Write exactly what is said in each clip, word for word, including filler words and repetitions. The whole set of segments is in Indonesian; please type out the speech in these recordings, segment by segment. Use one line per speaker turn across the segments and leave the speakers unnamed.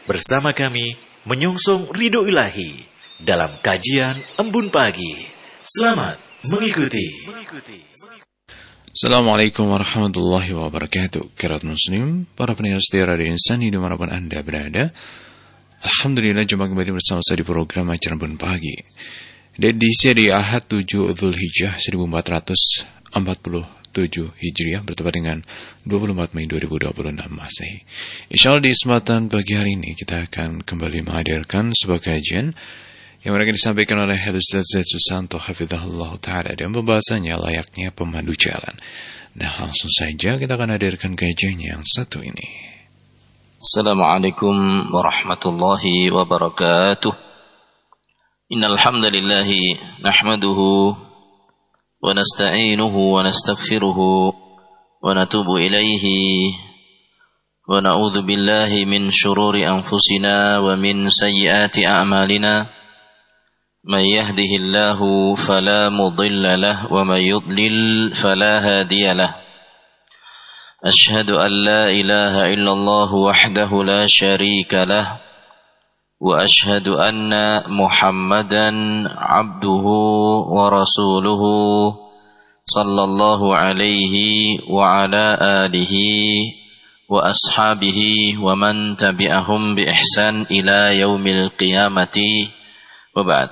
bersama kami menyongsong ridho ilahi dalam kajian Embun Pagi. Selamat mengikuti.
Assalamualaikum warahmatullahi wabarakatuh. Kirat muslim, para pendengar setia Radio Insani dimanapun Anda berada. Alhamdulillah, jumpa kembali bersama saya di program acara Embun Pagi. Di edisi di Ahad tujuh Dzulhijjah seribu empat ratus empat puluh tujuh Hijriah bertepat dengan dua puluh empat Mei dua ribu dua puluh enam Masehi. Insyaallah di kesempatan pagi hari ini kita akan kembali menghadirkan sebuah kajian yang akan disampaikan oleh Ustaz Zaid Susanto hafizahullah taala dan pembahasannya layaknya pemandu jalan. Nah, langsung saja kita akan hadirkan kajian yang satu ini.
Assalamualaikum warahmatullahi wabarakatuh. Innal hamdalillah nahmaduhu wa nasta'inuhu wa nastaghfiruhu wa natubu ilaihi wa na'udzu billahi min shururi anfusina wa min sayyiati a'malina. من يهده الله فلا مضل له ومن يضلل فلا هادي له أشهد أن لا إله إلا الله وحده لا شريك له وأشهد أن محمدا عبده ورسوله صلى الله عليه وعلى آله وأصحابه ومن تبعهم بإحسان إلى يوم القيامة وبعد.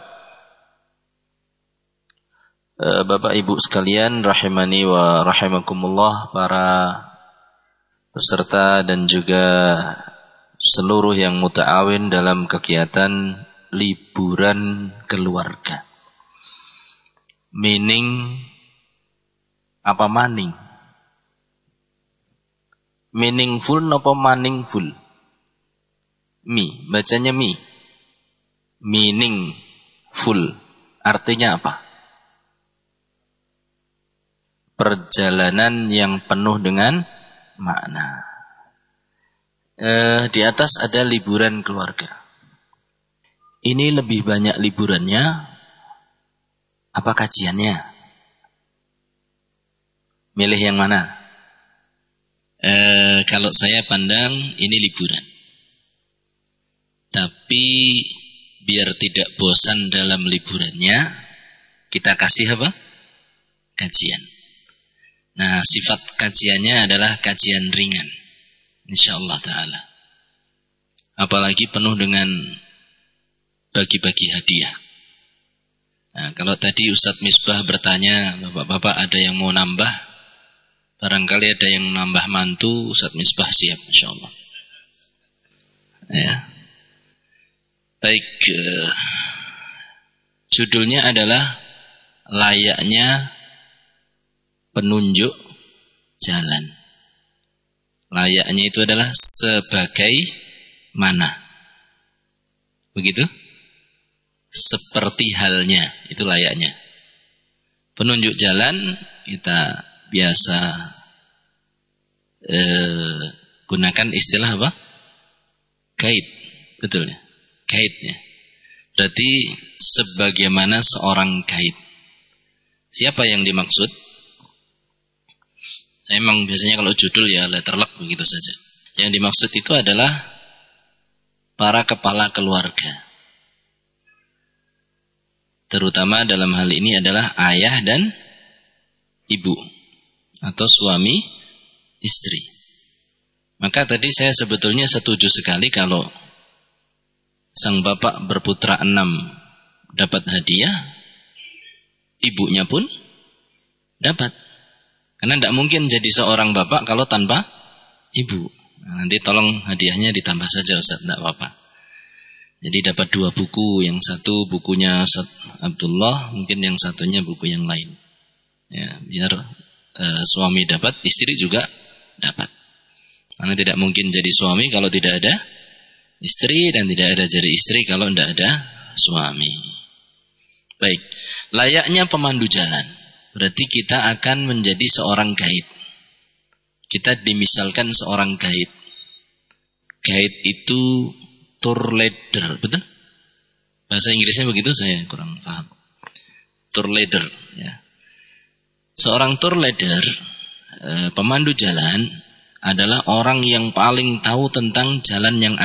Bapak Ibu sekalian rahimani wa rahimakumullah, para peserta dan juga seluruh yang muta'awin dalam kegiatan liburan keluarga. Meaning apa maning? Meaningful napa maningful? Mi, bacanya mi. Meaningful artinya apa? Perjalanan yang penuh dengan makna. Eh, di atas ada liburan keluarga. Ini lebih banyak liburannya apa kajiannya? Milih yang mana? Eh, kalau saya pandang ini liburan. Tapi biar tidak bosan dalam liburannya, kita kasih apa? Kajian. Nah, sifat kajiannya adalah kajian ringan, insyaallah ta'ala. Apalagi penuh dengan bagi-bagi hadiah. Nah, kalau tadi Ustadz Misbah bertanya, Bapak-bapak ada yang mau nambah? Barangkali ada yang nambah mantu, Ustadz Misbah siap, insyaallah. Ya. Baik, uh, judulnya adalah layaknya penunjuk jalan. Layaknya itu adalah sebagai mana. Begitu? Seperti halnya, itu layaknya. Penunjuk jalan kita biasa eh, gunakan istilah apa? Guide, betul ya? Guide-nya. Berarti sebagaimana seorang guide. Siapa yang dimaksud? Saya memang biasanya kalau judul ya letterlock begitu saja. Yang dimaksud itu adalah para kepala keluarga. Terutama dalam hal ini adalah ayah dan ibu atau suami istri. Maka tadi saya sebetulnya setuju sekali kalau sang bapak berputra enam dapat hadiah, ibunya pun dapat. Karena tidak mungkin jadi seorang bapak kalau tanpa ibu. Nah, nanti tolong hadiahnya ditambah saja Ustaz, tidak apa-apa. Jadi dapat dua buku, yang satu bukunya Ustaz Abdullah, mungkin yang satunya buku yang lain. Ya, biar uh, suami dapat, istri juga dapat. Karena tidak mungkin jadi suami kalau tidak ada istri, dan tidak ada jadi istri kalau tidak ada suami. Baik, layaknya pemandu jalan. Berarti kita akan menjadi seorang guide. Kita dimisalkan seorang guide. Guide itu tour leader, betul? Bahasa Inggrisnya begitu, saya kurang paham. Tour leader, ya. Seorang tour leader, eh, pemandu jalan, adalah orang yang paling tahu tentang jalan yang